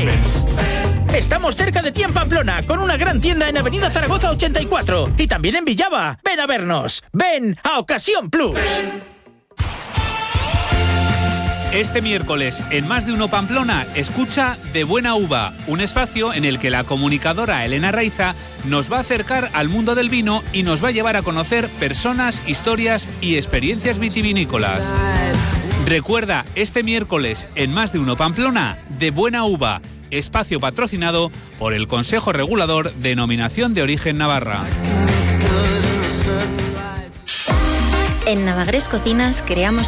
Estamos cerca de ti en Pamplona, con una gran tienda en Avenida Zaragoza 84 y también en Villava. Ven a vernos. Ven a Ocasión Plus. Este miércoles, en Más de Uno Pamplona, escucha De Buena Uva, un espacio en el que la comunicadora Elena Raiza nos va a acercar al mundo del vino y nos va a llevar a conocer personas, historias y experiencias vitivinícolas. Recuerda, este miércoles, en Más de Uno Pamplona, De Buena Uva, espacio patrocinado por el Consejo Regulador de Denominación de Origen Navarra. En Navagres Cocinas creamos